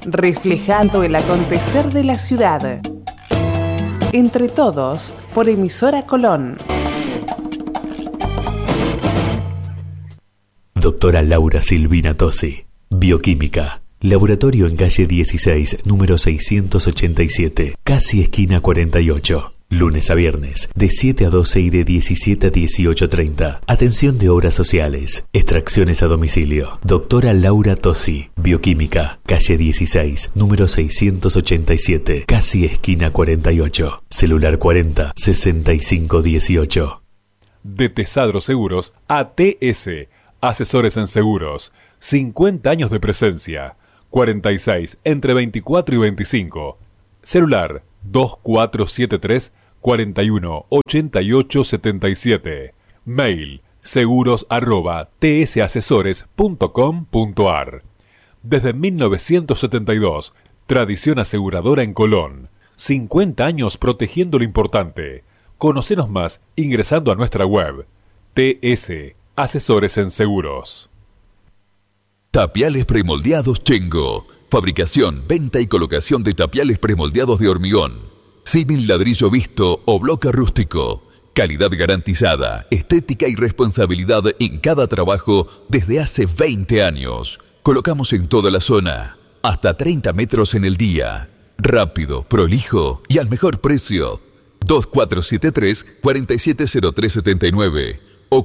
reflejando el acontecer de la ciudad. Entre todos, por Emisora Colón. Doctora Laura Silvina Tosi, Bioquímica. Laboratorio en calle 16, número 687, casi esquina 48. Lunes a viernes, de 7 a 12 y de 17 a 18:30. Atención de obras sociales. Extracciones a domicilio. Doctora Laura Tosi, Bioquímica, calle 16, número 687, casi esquina 48. Celular 40 65 18. De Tesadro Seguros a TS. Asesores en seguros. 50 años de presencia. 46 entre 24 y 25. Celular 2473 41 88 77. Mail seguros@tsasesores.com.ar. Desde 1972, tradición aseguradora en Colón. 50 años protegiendo lo importante. Conocenos más ingresando a nuestra web. TS Asesores en Seguros. Tapiales premoldeados Chengo. Fabricación, venta y colocación de tapiales premoldeados de hormigón. Símil ladrillo visto o bloque rústico. Calidad garantizada, estética y responsabilidad en cada trabajo desde hace 20 años. Colocamos en toda la zona. Hasta 30 metros en el día. Rápido, prolijo y al mejor precio. 2473-470379 o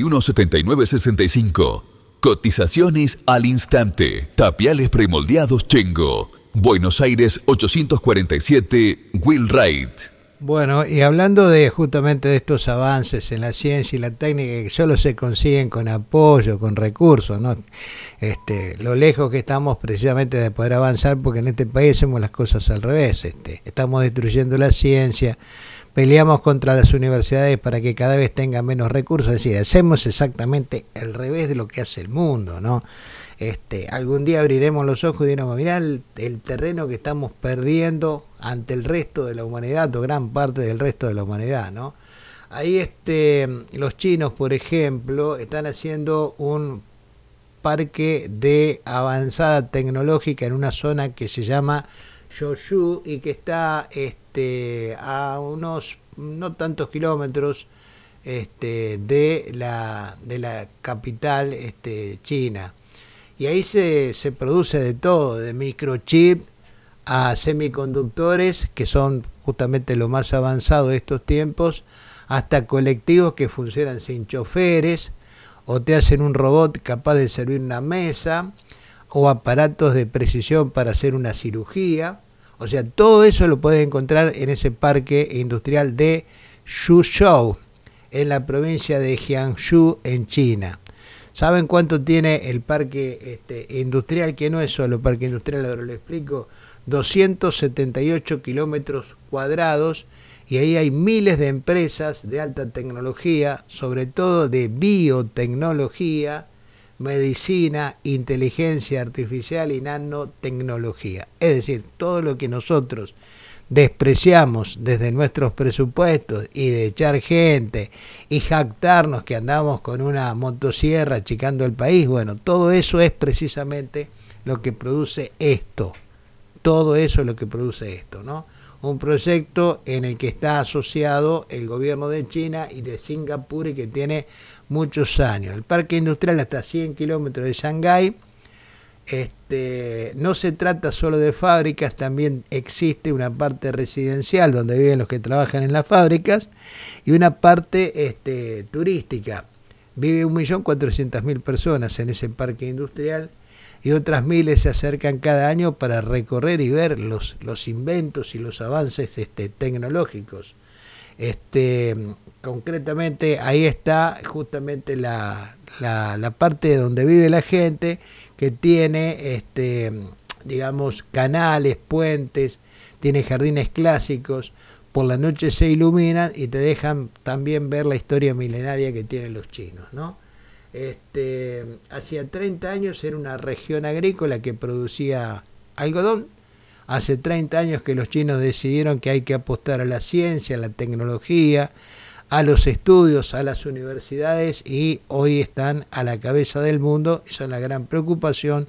417965. Cotizaciones al instante. Tapiales premoldeados Chengo. Buenos Aires 847, Wheelwright. Bueno, y hablando de justamente de estos avances en la ciencia y la técnica que solo se consiguen con apoyo, con recursos, ¿no? Lo lejos que estamos precisamente de poder avanzar, porque en este país hacemos las cosas al revés. Estamos destruyendo la ciencia, peleamos contra las universidades para que cada vez tengan menos recursos, es decir, hacemos exactamente el revés de lo que hace el mundo, ¿no? Algún día abriremos los ojos y diremos, mirá el terreno que estamos perdiendo ante el resto de la humanidad, o gran parte del resto de la humanidad, ¿no? Ahí los chinos, por ejemplo, están haciendo un parque de avanzada tecnológica en una zona que se llama Zhoushu y que está a unos no tantos kilómetros de la capital china. Y ahí se produce de todo, de microchip a semiconductores, que son justamente lo más avanzado de estos tiempos, hasta colectivos que funcionan sin choferes, o te hacen un robot capaz de servir una mesa, o aparatos de precisión para hacer una cirugía. O sea, todo eso lo puedes encontrar en ese parque industrial de Suzhou, en la provincia de Jiangsu, en China. ¿Saben cuánto tiene el parque industrial? Que no es solo parque industrial, ahora lo explico. 278 kilómetros cuadrados, y ahí hay miles de empresas de alta tecnología, sobre todo de biotecnología, medicina, inteligencia artificial y nanotecnología. Es decir, todo lo que nosotros despreciamos desde nuestros presupuestos y de echar gente y jactarnos que andamos con una motosierra achicando el país, bueno, todo eso es precisamente lo que produce esto. Todo eso es lo que produce esto, ¿no? Un proyecto en el que está asociado el gobierno de China y de Singapur y que tiene muchos años. El parque industrial está a 100 kilómetros de Shanghái. No se trata solo de fábricas, también existe una parte residencial donde viven los que trabajan en las fábricas y una parte turística. Vive 1.400.000 personas en ese parque industrial y otras miles se acercan cada año para recorrer y ver los inventos y los avances tecnológicos. Concretamente ahí está justamente la parte donde vive la gente, que tiene digamos canales, puentes, tiene jardines clásicos, por la noche se iluminan y te dejan también ver la historia milenaria que tienen los chinos, ¿no? Hacía 30 años era una región agrícola que producía algodón. Hace 30 años que los chinos decidieron que hay que apostar a la ciencia, a la tecnología, a los estudios, a las universidades, y hoy están a la cabeza del mundo. Esa es la gran preocupación,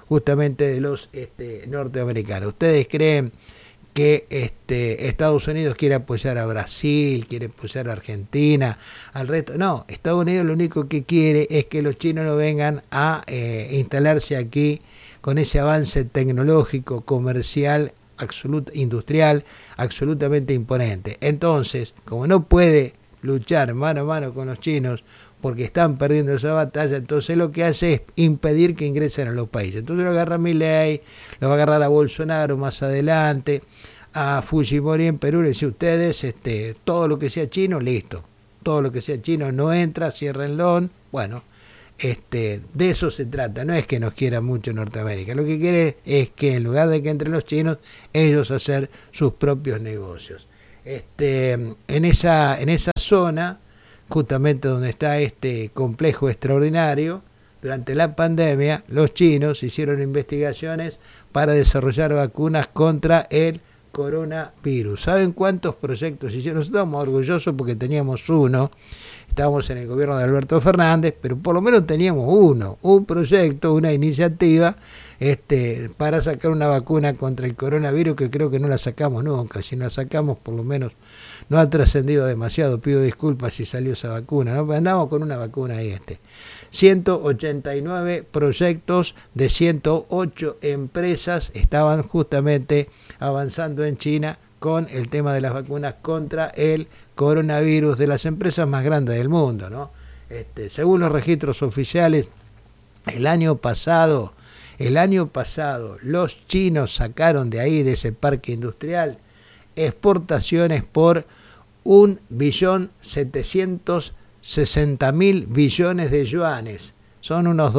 justamente de los norteamericanos. ¿Ustedes creen que Estados Unidos quiere apoyar a Brasil, quiere apoyar a Argentina, al resto? No, Estados Unidos lo único que quiere es que los chinos no vengan a instalarse aquí con ese avance tecnológico, comercial, industrial, absolutamente imponente. Entonces, como no puede luchar mano a mano con los chinos porque están perdiendo esa batalla, entonces lo que hace es impedir que ingresen a los países. Entonces lo agarra Milei, lo va a agarrar a Bolsonaro más adelante, a Fujimori en Perú, le dice: ustedes, todo lo que sea chino, listo. Todo lo que sea chino no entra, ciérrenlo. Bueno, de eso se trata. No es que nos quiera mucho Norteamérica. Lo que quiere es que en lugar de que entren los chinos, ellos hacer sus propios negocios. En esa zona, justamente donde está este complejo extraordinario, durante la pandemia, los chinos hicieron investigaciones para desarrollar vacunas contra el coronavirus. ¿Saben cuántos proyectos hicieron? Nosotros estamos orgullosos porque teníamos uno. Estábamos en el gobierno de Alberto Fernández, pero por lo menos teníamos un proyecto, una iniciativa para sacar una vacuna contra el coronavirus, que creo que no la sacamos nunca. Si no la sacamos, por lo menos no ha trascendido demasiado. Pido disculpas si salió esa vacuna, ¿no? Andamos con una vacuna ahí. 189 proyectos de 108 empresas estaban justamente avanzando en China con el tema de las vacunas contra el coronavirus, de las empresas más grandes del mundo, ¿no? Según los registros oficiales, el año pasado los chinos sacaron de ahí, de ese parque industrial, exportaciones por 1.760.000 billones de yuanes. Son unos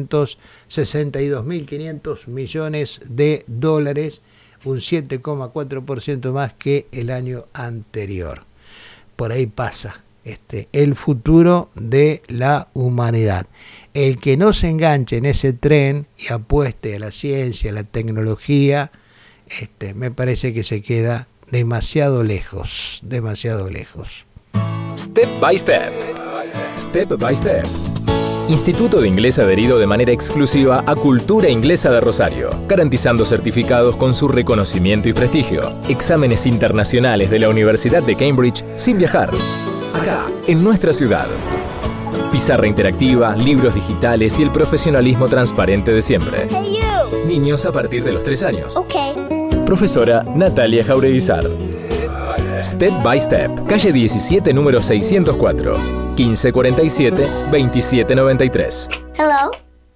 262.500 millones de dólares, un 7,4% más que el año anterior. Por ahí pasa el futuro de la humanidad. El que no se enganche en ese tren y apueste a la ciencia, a la tecnología, me parece que se queda demasiado lejos. Step by Step. Step by Step. Instituto de Inglés adherido de manera exclusiva a Cultura Inglesa de Rosario, garantizando certificados con su reconocimiento y prestigio. Exámenes internacionales de la Universidad de Cambridge sin viajar. Acá, en nuestra ciudad. Pizarra interactiva, libros digitales y el profesionalismo transparente de siempre. Hey, you. Niños a partir de los 3 años. Okay. Profesora Natalia Jaureguizar. Step by Step, calle 17, número 604, 1547-2793. Hello.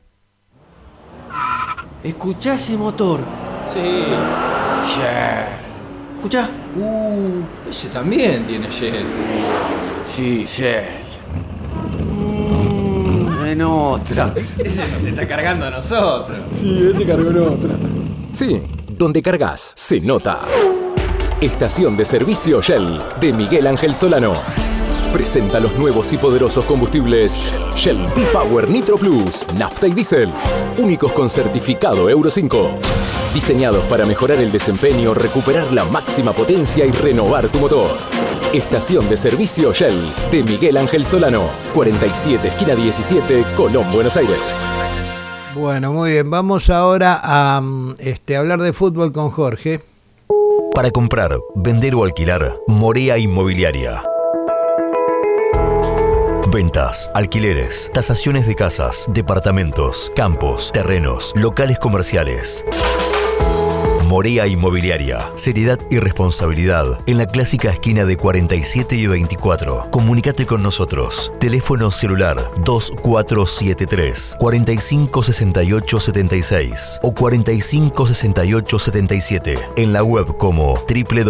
¿Escuchá ese motor? Sí. Shell. ¿Escuchá? Ese también tiene Shell. Sí, Shell. En otra. Ese nos está cargando a nosotros. Sí, ese cargó en otra. Sí, donde cargas, se nota. Estación de servicio Shell de Miguel Ángel Solano. Presenta los nuevos y poderosos combustibles Shell V-Power Nitro Plus, nafta y diésel, únicos con certificado Euro 5. Diseñados para mejorar el desempeño, recuperar la máxima potencia y renovar tu motor. Estación de servicio Shell de Miguel Ángel Solano, 47, esquina 17, Colón, Buenos Aires. Bueno, muy bien. Vamos ahora a hablar de fútbol con Jorge. Para comprar, vender o alquilar, Morea Inmobiliaria. Ventas, alquileres, tasaciones de casas, departamentos, campos, terrenos, locales comerciales. Morea Inmobiliaria. Seriedad y responsabilidad en la clásica esquina de 47 y 24. Comunícate con nosotros. Teléfono celular 2473 456876 o 456877. En la web como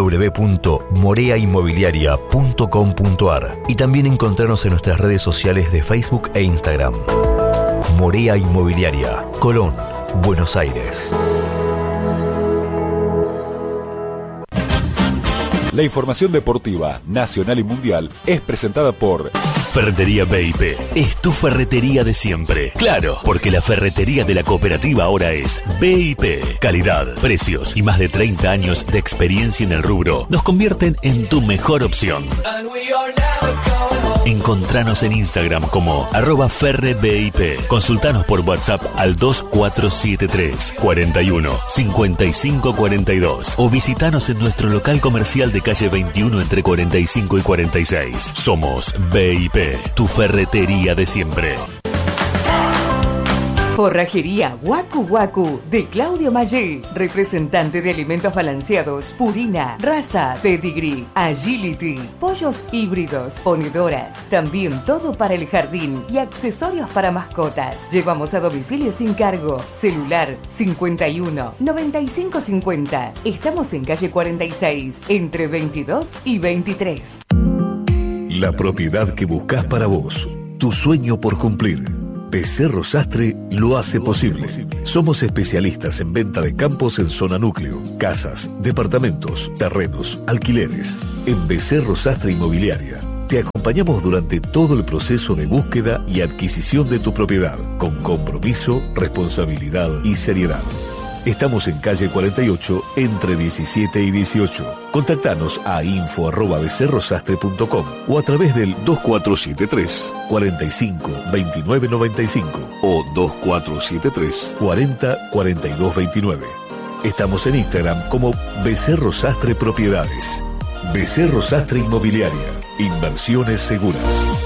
www.moreainmobiliaria.com.ar y también encontrarnos en nuestras redes sociales de Facebook e Instagram. Morea Inmobiliaria, Colón, Buenos Aires. La información deportiva, nacional y mundial, es presentada por Ferretería BIP. Es tu ferretería de siempre. Claro, porque la ferretería de la cooperativa ahora es BIP. Calidad, precios y más de 30 años de experiencia en el rubro nos convierten en tu mejor opción. Encontranos en Instagram como @ferrebip. Consultanos por WhatsApp al 2473 41 55 42 o visitanos en nuestro local comercial de calle 21 entre 45 y 46. Somos BIP, tu ferretería de siempre. Forrajería Waku Waku de Claudio Maggi, representante de alimentos balanceados, Purina, Raza, Pedigree, Agility, pollos híbridos, ponedoras, también todo para el jardín y accesorios para mascotas. Llevamos a domicilio sin cargo. Celular 51 95 50. Estamos en calle 46, entre 22 y 23. La propiedad que buscas para vos, tu sueño por cumplir. Becerro Sastre lo hace posible. Somos especialistas en venta de campos en zona núcleo, casas, departamentos, terrenos, alquileres. En Becerro Sastre Inmobiliaria te acompañamos durante todo el proceso de búsqueda y adquisición de tu propiedad, con compromiso, responsabilidad y seriedad. Estamos en calle 48, entre 17 y 18. Contactanos a info@becerrosastre.com o a través del 2473 45 29 95 o 2473 40 42 29. Estamos en Instagram como Becerro Sastre Propiedades. Becerro Sastre Inmobiliaria. Inversiones seguras.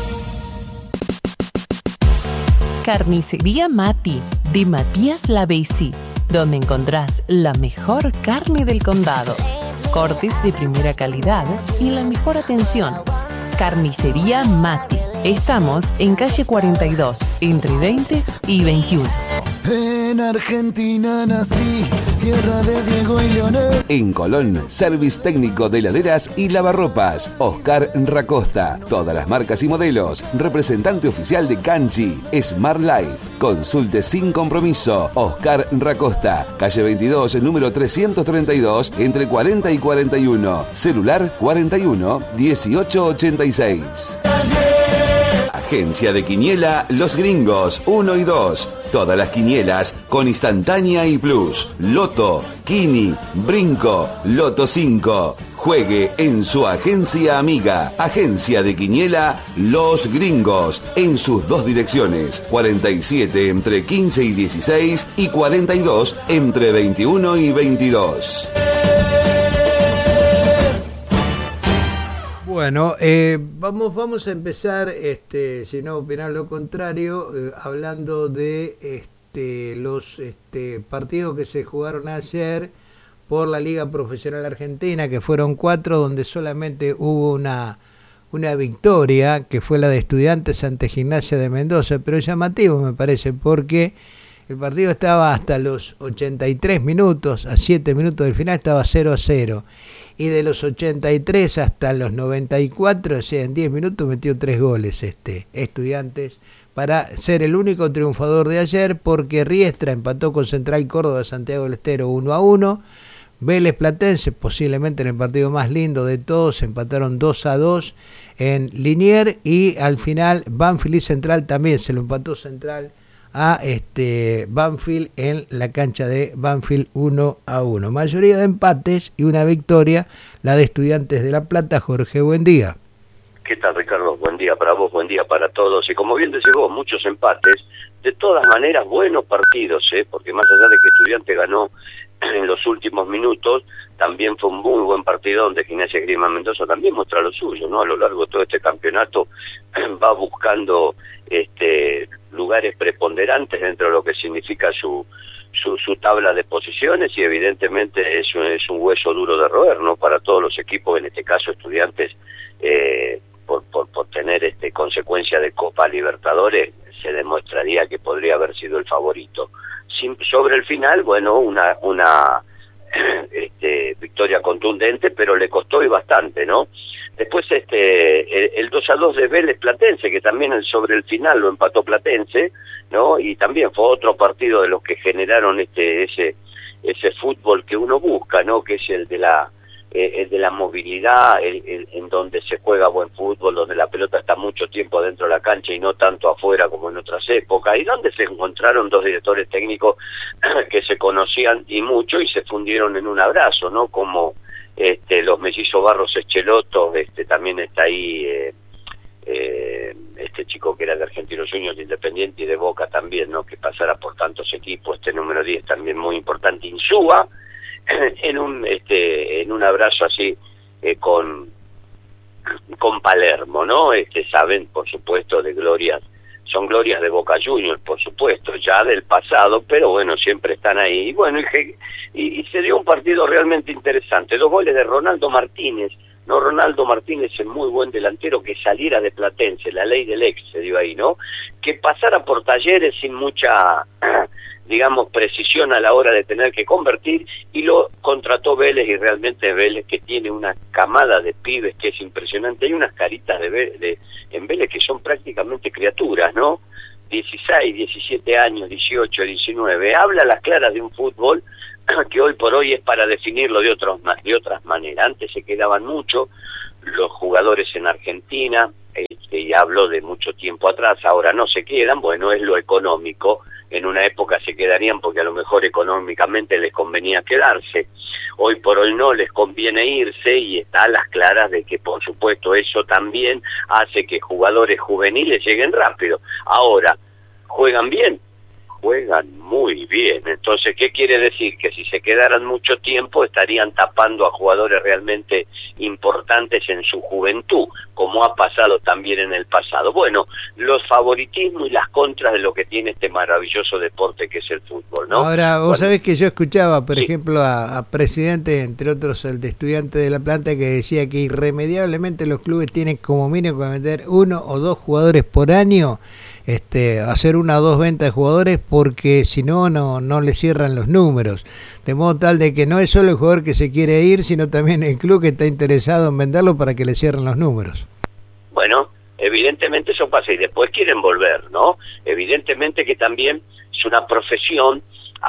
Carnicería Mati, de Matías Lavesi, donde encontrás la mejor carne del condado, cortes de primera calidad y la mejor atención. Carnicería Mati. Estamos en calle 42, entre 20 y 21. En Argentina nací, tierra de Diego y Leonel. En Colón, service técnico de heladeras y lavarropas. Oscar Racosta. Todas las marcas y modelos. Representante oficial de Canchi. Smart Life. Consulte sin compromiso. Oscar Racosta. Calle 22, número 332, entre 40 y 41. Celular 41 18 86. Agencia de Quiniela Los Gringos 1 y 2. Todas las quinielas con instantánea y plus. Loto, Kini, Brinco, Loto 5. Juegue en su agencia amiga. Agencia de Quiniela Los Gringos. En sus dos direcciones. 47 entre 15 y 16 y 42 entre 21 y 22. Bueno, vamos a empezar, si no opinan lo contrario, hablando de los partidos que se jugaron ayer por la Liga Profesional Argentina, que fueron 4, donde solamente hubo una victoria, que fue la de Estudiantes ante Gimnasia de Mendoza, pero es llamativo, me parece, porque el partido estaba hasta los 83 minutos, a 7 minutos del final estaba 0-0. Y de los 83 hasta los 94, o sea, en 10 minutos metió 3 goles Estudiantes, para ser el único triunfador de ayer, porque Riestra empató con Central Córdoba Santiago del Estero 1-1, Vélez Platense, posiblemente en el partido más lindo de todos, empataron 2-2 en Liniers, y al final Banfield y Central también se lo empató Central a Banfield en la cancha de Banfield 1-1. Mayoría de empates y una victoria, la de Estudiantes de La Plata. Jorge, buen día. ¿Qué tal, Ricardo? Buen día para vos, buen día para todos. Y como bien decís vos, muchos empates. De todas maneras, buenos partidos, porque más allá de que Estudiantes ganó en los últimos minutos, también fue un muy buen partido donde Gimnasia Grima Mendoza también muestra lo suyo, ¿no? A lo largo de todo este campeonato va buscando lugares preponderantes dentro de lo que significa su tabla de posiciones, y evidentemente es un hueso duro de roer, ¿no? Para todos los equipos, en este caso Estudiantes, por tener consecuencia de Copa Libertadores, se demostraría que podría haber sido el favorito. Sobre el final, bueno, una victoria contundente, pero le costó y bastante, ¿no? Después el 2-2 de Vélez Platense, que también sobre el final lo empató Platense, ¿no? Y también fue otro partido de los que generaron ese fútbol que uno busca, ¿no? Que es el de la movilidad, en donde se juega buen fútbol, donde la pelota está mucho tiempo dentro de la cancha y no tanto afuera como en otras épocas, y donde se encontraron dos directores técnicos que se conocían y mucho y se fundieron en un abrazo, ¿no? Como los mellizos Barros Echeloto, también está ahí este chico que era de Argentinos Juniors, de Independiente y de Boca también, ¿no? Que pasara por tantos equipos, este número 10 también muy importante, Insúa, en un abrazo así con Palermo, ¿no? Saben, por supuesto, de glorias, son glorias de Boca Juniors, por supuesto, ya del pasado, pero bueno, siempre están ahí. Y bueno, y se dio un partido realmente interesante, 2 goles de Ronaldo Martínez. No, Ronaldo Martínez es muy buen delantero, que saliera de Platense, la ley del ex se dio ahí, ¿no? Que pasara por Talleres sin mucha, digamos, precisión a la hora de tener que convertir, y lo contrató Vélez, y realmente Vélez, que tiene una camada de pibes que es impresionante. Hay unas caritas en Vélez que son prácticamente criaturas, ¿no? 16, 17 años, 18, 19, habla a las claras de un fútbol que hoy por hoy es para definirlo de otras maneras. Antes se quedaban mucho los jugadores en Argentina, y hablo de mucho tiempo atrás, ahora no se quedan, bueno, es lo económico. En una época se quedarían porque a lo mejor económicamente les convenía quedarse. Hoy por hoy no, les conviene irse, y está a las claras de que, por supuesto, eso también hace que jugadores juveniles lleguen rápido. Ahora, ¿juegan bien? Juegan muy bien. Entonces, ¿qué quiere decir? Que si se quedaran mucho tiempo estarían tapando a jugadores realmente importantes en su juventud, como ha pasado también en el pasado. Bueno, los favoritismos y las contras de lo que tiene este maravilloso deporte que es el fútbol, ¿no? Ahora, vos sabés que yo escuchaba, por ejemplo, a presidente, entre otros el de Estudiantes de La Plata, que decía que irremediablemente los clubes tienen como mínimo que meter 1 o 2 jugadores por año, hacer 1 o 2 ventas de jugadores, porque si no le cierran los números, de modo tal de que no es solo el jugador que se quiere ir, sino también el club que está interesado en venderlo para que le cierren los números. Bueno, evidentemente eso pasa, y después quieren volver, ¿no? Evidentemente que también es una profesión,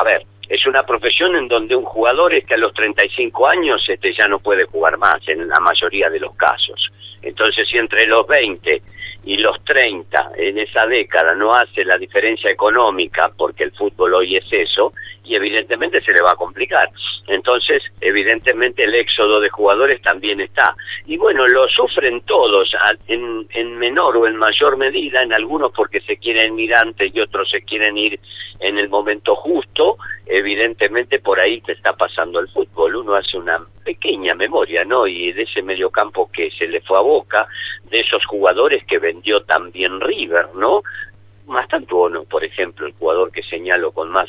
es una profesión en donde un jugador a los 35 años ya no puede jugar más, en la mayoría de los casos. Entonces, si entre los 20 y los 30 en esa década no hace la diferencia económica, porque el fútbol hoy es eso, y evidentemente se le va a complicar. Entonces, evidentemente el éxodo de jugadores también está. Y bueno, lo sufren todos, en menor o en mayor medida, en algunos porque se quieren ir antes y otros se quieren ir en el momento justo. Evidentemente por ahí te está pasando el fútbol. Uno hace una pequeña memoria, ¿no? Y de ese mediocampo que se le fue a Boca, de esos jugadores que vendió también River, ¿no? Mastantuono, por ejemplo, el jugador que señalo con más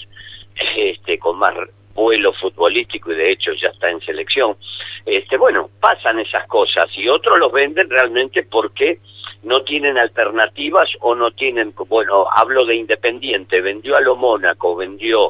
vuelo futbolístico, y de hecho ya está en selección. Bueno, pasan esas cosas, y otros los venden realmente porque no tienen alternativas o no tienen, bueno, hablo de Independiente, vendió a lo Mónaco, vendió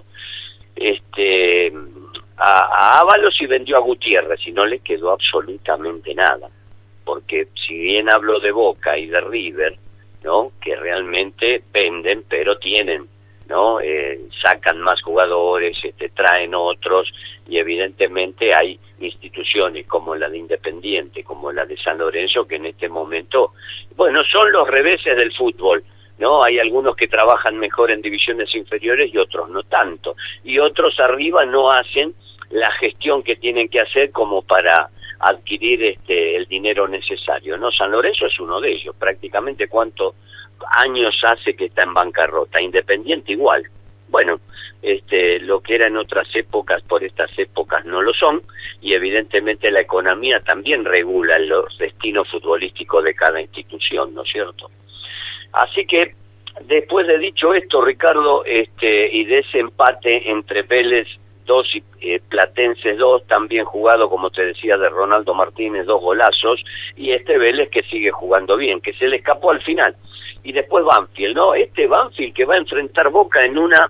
a Ábalos y vendió a Gutiérrez, y no le quedó absolutamente nada, porque si bien hablo de Boca y de River, ¿no? Que realmente venden, pero tienen, ¿no? Sacan más jugadores, traen otros, y evidentemente hay instituciones como la de Independiente, como la de San Lorenzo, que en este momento, bueno, son los reveses del fútbol, ¿no? Hay algunos que trabajan mejor en divisiones inferiores y otros no tanto, y otros arriba no hacen la gestión que tienen que hacer como para adquirir el dinero necesario, ¿no? San Lorenzo es uno de ellos. Prácticamente ¿cuántos años hace que está en bancarrota? Independiente igual. Bueno, lo que era en otras épocas, por estas épocas no lo son, y evidentemente la economía también regula los destinos futbolísticos de cada institución, ¿no es cierto? Así que, después de dicho esto, Ricardo, y de ese empate entre Vélez 2 y Platense 2, también jugado, como te decía, de Ronaldo Martínez, 2 golazos, y Vélez que sigue jugando bien, que se le escapó al final. Y después Banfield, ¿no? Banfield que va a enfrentar Boca en una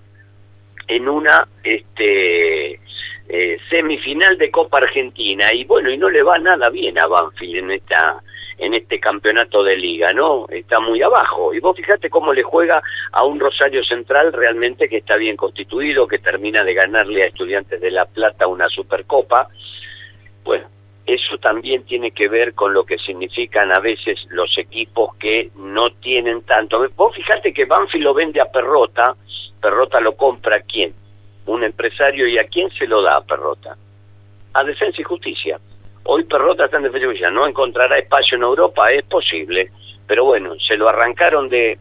semifinal de Copa Argentina, y bueno, y no le va nada bien a Banfield en este campeonato de liga, ¿no? Está muy abajo, y vos fíjate cómo le juega a un Rosario Central realmente que está bien constituido, que termina de ganarle a Estudiantes de La Plata una Supercopa. Bueno, eso también tiene que ver con lo que significan a veces los equipos que no tienen tanto. Vos fíjate que Banfield lo vende a Perrota lo compra ¿a quién? Un empresario, ¿y a quién se lo da a Perrota? A Defensa y Justicia. Hoy Perrota está en Defensa y Justicia, no encontrará espacio en Europa, es posible, pero bueno, se lo arrancaron de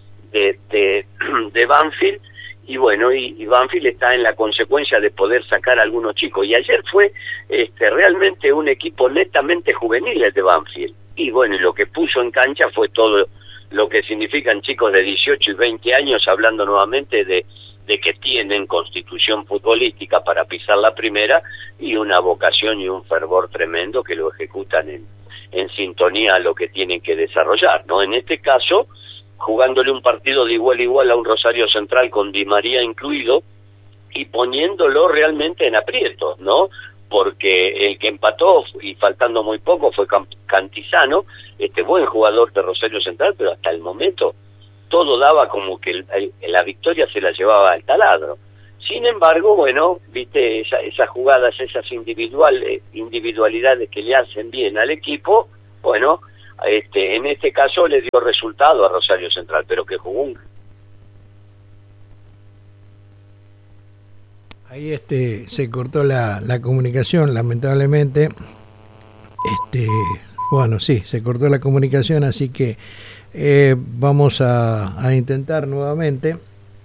Banfield, y bueno, y Banfield está en la consecuencia de poder sacar a algunos chicos, y ayer fue realmente un equipo netamente juvenil el de Banfield, y bueno, y lo que puso en cancha fue todo lo que significan chicos de 18 y 20 años, hablando nuevamente de que tienen constitución futbolística para pisar la primera, y una vocación y un fervor tremendo que lo ejecutan en sintonía a lo que tienen que desarrollar, ¿no? En este caso, jugándole un partido de igual a igual a un Rosario Central con Di María incluido, y poniéndolo realmente en aprietos, ¿no? Porque el que empató, y faltando muy poco, fue Cantizano, buen jugador de Rosario Central, pero hasta el momento todo daba como que la victoria se la llevaba al taladro. Sin embargo, bueno, viste, esas jugadas, esas individualidades que le hacen bien al equipo, bueno, en este caso le dio resultado a Rosario Central, pero que jugó un... Ahí se cortó la comunicación, lamentablemente. Bueno, sí, se cortó la comunicación, así que vamos a intentar nuevamente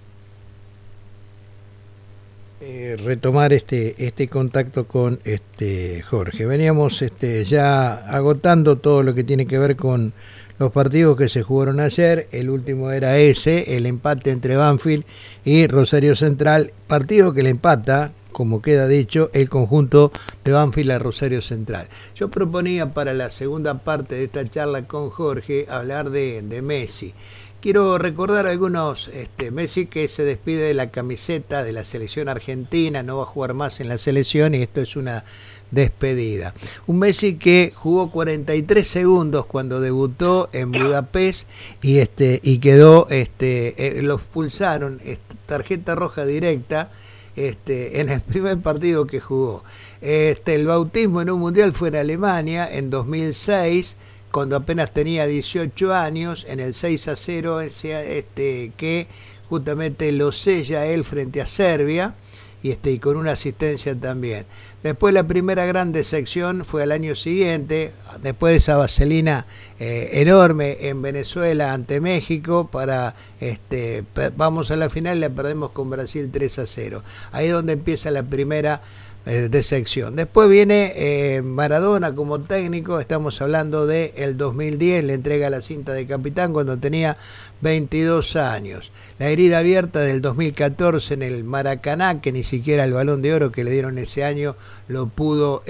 retomar este contacto con Jorge. Veníamos ya agotando todo lo que tiene que ver con los partidos que se jugaron ayer. El último era el empate entre Banfield y Rosario Central, partido que le empata, como queda dicho, el conjunto de Banfield a Rosario Central. Yo proponía para la segunda parte de esta charla con Jorge hablar de Messi. Quiero recordar algunos, Messi que se despide de la camiseta de la selección argentina, no va a jugar más en la selección, y esto es una despedida. Un Messi que jugó 43 segundos cuando debutó en Budapest y quedó, lo expulsaron, tarjeta roja directa, en el primer partido que jugó. El bautismo en un mundial fue en Alemania en 2006, cuando apenas tenía 18 años, en el 6-0, que justamente lo sella él frente a Serbia, y con una asistencia también. Después la primera gran decepción fue al año siguiente, después de esa vaselina enorme en Venezuela ante México, vamos a la final y la perdemos con Brasil 3-0. Ahí es donde empieza la primera decepción. Después viene Maradona como técnico, estamos hablando de el 2010, le entrega la cinta de capitán cuando tenía 22 años. La herida abierta del 2014 en el Maracaná, que ni siquiera el Balón de Oro que le dieron ese año lo pudo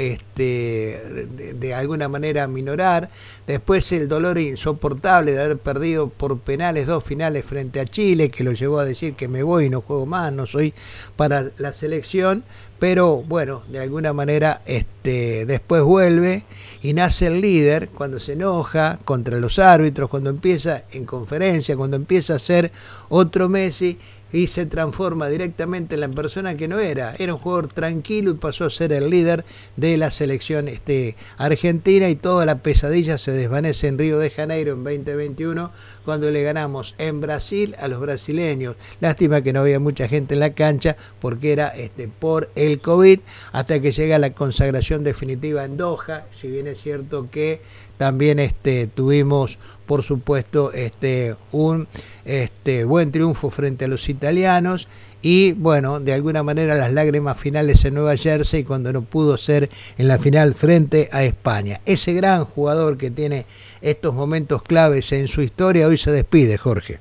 de alguna manera minorar. Después el dolor insoportable de haber perdido por penales 2 finales frente a Chile, que lo llevó a decir que me voy y no juego más, no soy para la selección. Pero bueno, de alguna manera después vuelve y nace el líder cuando se enoja contra los árbitros, cuando empieza en conferencia, cuando empieza a ser otro Messi y se transforma directamente en la persona que no era. Era un jugador tranquilo y pasó a ser el líder de la selección argentina, y toda la pesadilla se desvanece en Río de Janeiro en 2021 cuando le ganamos en Brasil a los brasileños. Lástima que no había mucha gente en la cancha porque era por el COVID, hasta que llega la consagración definitiva en Doha. Si bien es cierto que también tuvimos, por supuesto, un buen triunfo frente a los italianos, y bueno, de alguna manera las lágrimas finales en Nueva Jersey cuando no pudo ser en la final frente a España. Ese gran jugador que tiene estos momentos claves en su historia hoy se despide, Jorge.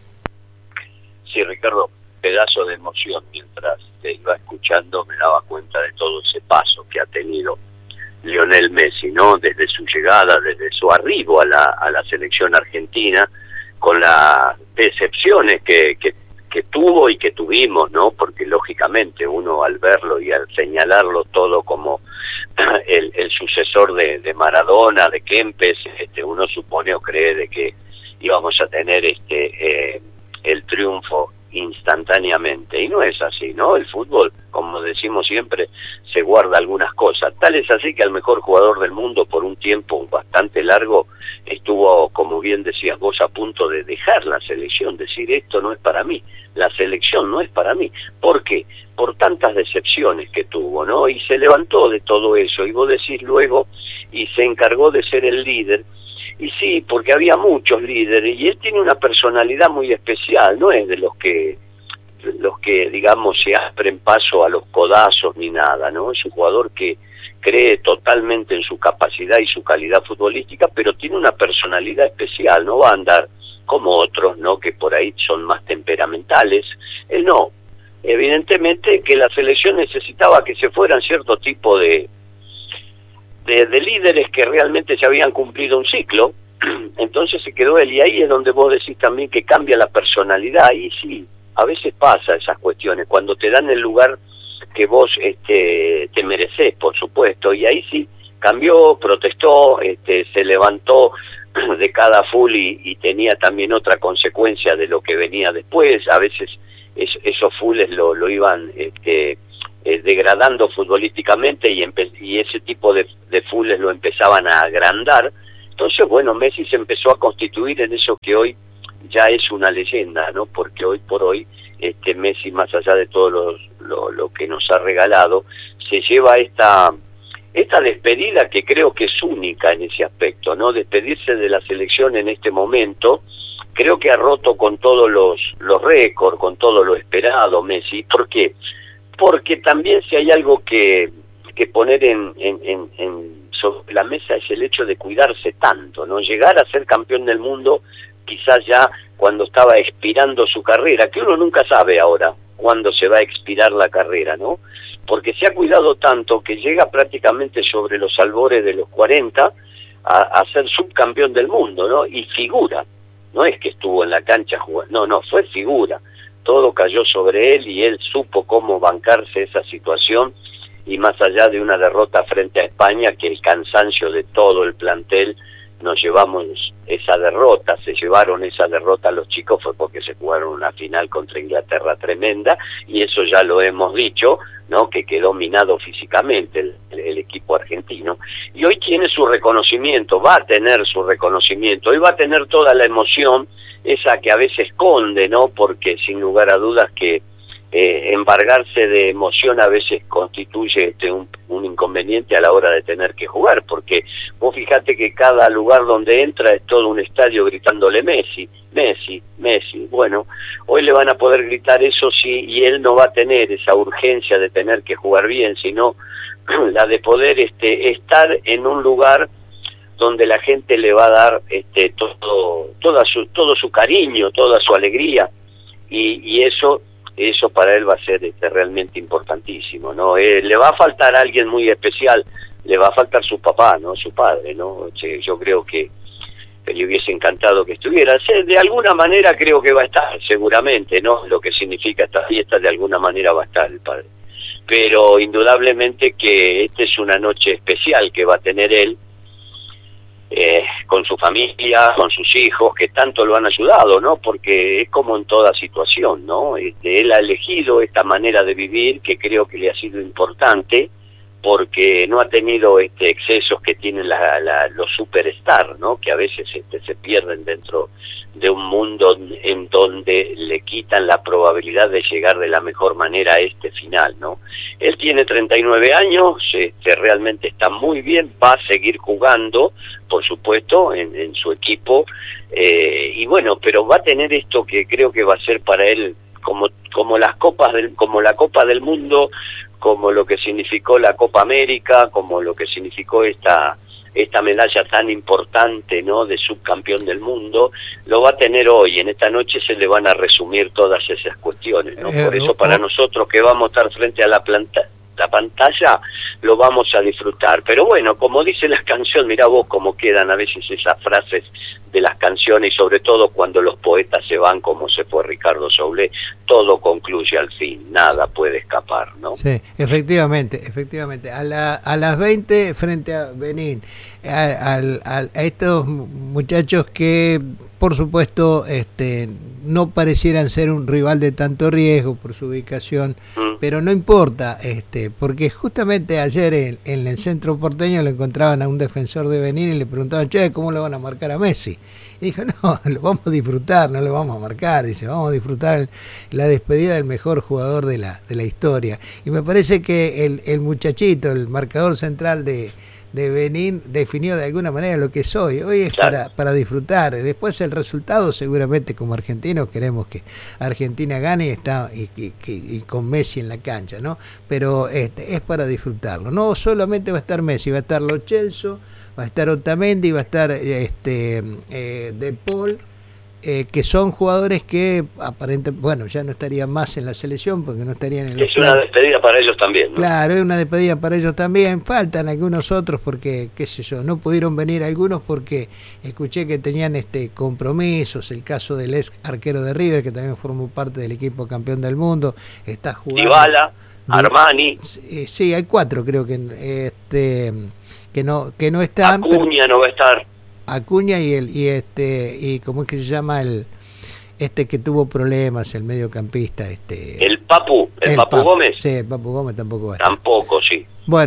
Sí, Ricardo, pedazo de emoción. Mientras te iba escuchando me daba cuenta de todo ese paso que ha tenido Lionel Messi, ¿no? Desde su llegada, desde su arribo a la selección argentina, con las decepciones que tuvo y que tuvimos, ¿no? Porque lógicamente uno al verlo y al señalarlo todo como el sucesor de Maradona, de Kempes, uno supone o cree de que íbamos a tener el triunfo instantáneamente, y no es así, ¿no? El fútbol, como decimos siempre, se guarda algunas cosas. Tal es así que el mejor jugador del mundo por un tiempo bastante largo estuvo, como bien decías vos, a punto de dejar la selección, decir esto no es para mí, la selección no es para mí. ¿Por qué? Por tantas decepciones que tuvo, ¿no? Y se levantó de todo eso, y vos decís luego, y se encargó de ser el líder, Y sí, porque había muchos líderes y él tiene una personalidad muy especial, no es de los que digamos se abren paso a los codazos ni nada, ¿no? Es un jugador que cree totalmente en su capacidad y su calidad futbolística, pero tiene una personalidad especial, no va a andar como otros, ¿no? Que por ahí son más temperamentales. Él no. Evidentemente que la selección necesitaba que se fueran cierto tipo de líderes que realmente se habían cumplido un ciclo, entonces se quedó él, y ahí es donde vos decís también que cambia la personalidad, y sí, a veces pasa esas cuestiones, cuando te dan el lugar que vos te merecés, por supuesto, y ahí sí, cambió, protestó, se levantó de cada full y tenía también otra consecuencia de lo que venía después. A veces esos fulls lo iban degradando futbolísticamente y ese tipo de fulls lo empezaban a agrandar. Entonces, bueno, Messi se empezó a constituir en eso que hoy ya es una leyenda, ¿no? Porque hoy por hoy Messi, más allá de todo lo que nos ha regalado, se lleva esta despedida que creo que es única en ese aspecto, ¿no? Despedirse de la selección en este momento, creo que ha roto con todos los récords, con todo lo esperado Messi. ¿Por qué? Porque también si hay algo que poner sobre la mesa es el hecho de cuidarse tanto, ¿no? Llegar a ser campeón del mundo quizás ya cuando estaba expirando su carrera, que uno nunca sabe ahora cuándo se va a expirar la carrera, ¿no? Porque se ha cuidado tanto que llega prácticamente sobre los albores de los 40 a ser subcampeón del mundo, ¿no? Y figura, no es que estuvo en la cancha jugando, no, fue figura. Todo cayó sobre él y él supo cómo bancarse esa situación, y más allá de una derrota frente a España, que el cansancio de todo el plantel nos llevamos esa derrota, se llevaron esa derrota los chicos, fue porque se jugaron una final contra Inglaterra tremenda, y eso ya lo hemos dicho, ¿no? Que quedó minado físicamente el equipo argentino, y hoy tiene su reconocimiento, va a tener su reconocimiento, hoy va a tener toda la emoción, esa que a veces esconde, ¿no? Porque sin lugar a dudas que embargarse de emoción a veces constituye un inconveniente a la hora de tener que jugar, porque vos fijate que cada lugar donde entra es todo un estadio gritándole Messi, Messi, Messi. Bueno, hoy le van a poder gritar eso sí, y él no va a tener esa urgencia de tener que jugar bien, sino la de poder estar en un lugar donde la gente le va a dar todo su cariño, toda su alegría, y eso para él va a ser realmente importantísimo, ¿no? Le va a faltar a alguien muy especial, le va a faltar su papá, ¿no? Su padre, ¿no? Yo creo que le hubiese encantado que estuviera. De alguna manera creo que va a estar, seguramente, ¿no? Lo que significa esta fiesta, de alguna manera va a estar el padre. Pero indudablemente que esta es una noche especial que va a tener él, con su familia, con sus hijos, que tanto lo han ayudado, ¿no? Porque es como en toda situación, ¿no? Él ha elegido esta manera de vivir, que creo que le ha sido importante, porque no ha tenido excesos que tienen los superstars, ¿no? Que a veces se pierden dentro de un mundo en donde le quitan la probabilidad de llegar de la mejor manera a este final, ¿no? Él tiene 39 años, realmente está muy bien, va a seguir jugando, por supuesto, en su equipo, y bueno, pero va a tener esto que creo que va a ser para él como la Copa del Mundo, como lo que significó la Copa América, como lo que significó esta medalla tan importante, ¿no? De subcampeón del mundo, lo va a tener hoy. En esta noche se le van a resumir todas esas cuestiones, ¿no? Por eso para nosotros que vamos a estar frente a la pantalla, lo vamos a disfrutar. Pero bueno, como dice la canción, mirá vos cómo quedan a veces esas frases de las canciones, y sobre todo cuando los poetas se van, como se fue Ricardo Soule, todo concluye al fin, nada puede escapar, ¿no? Sí, efectivamente. A las 20 frente a Benín, a estos muchachos que por supuesto no parecieran ser un rival de tanto riesgo por su ubicación, pero no importa, porque justamente ayer en el centro porteño le encontraban a un defensor de Benín y le preguntaban, che, ¿cómo le van a marcar a Messi? Y dijo, no, lo vamos a disfrutar, no lo vamos a marcar. Dice, vamos a disfrutar la despedida del mejor jugador de la historia. Y me parece que el muchachito, el marcador central de de venir definido de alguna manera lo que soy. Hoy es para disfrutar. Después el resultado, seguramente como argentinos queremos que Argentina gane y con Messi en la cancha, ¿no? Pero es para disfrutarlo. No solamente va a estar Messi, va a estar Lo Celso, va a estar Otamendi, va a estar De Paul, que son jugadores que aparentemente, bueno, ya no estarían más en la selección porque no estarían en los Es una despedida para ellos también, ¿no? Claro, es una despedida para ellos también. Faltan algunos otros porque, qué sé yo, no pudieron venir algunos porque escuché que tenían compromisos. El caso del ex arquero de River, que también formó parte del equipo campeón del mundo, está jugando. Dybala, Armani. Sí, hay 4 creo que no están. Acuña no va a estar. Acuña y ¿cómo es que se llama el que tuvo problemas, el mediocampista? El Papu Gómez. Sí, el Papu Gómez tampoco va a estar. Tampoco, sí. Bueno.